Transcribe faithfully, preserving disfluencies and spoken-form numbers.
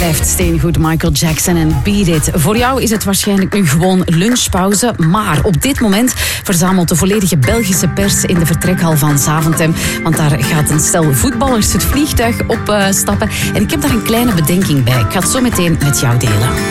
blijft steengoed, Michael Jackson en Beat It. Voor jou is het waarschijnlijk nu gewoon lunchpauze, maar op dit moment verzamelt de volledige Belgische pers in de vertrekhal van Zaventem, want daar gaat een stel voetballers het vliegtuig op uh, stappen. En ik heb daar een kleine bedenking bij. Ik ga het zo meteen met jou delen.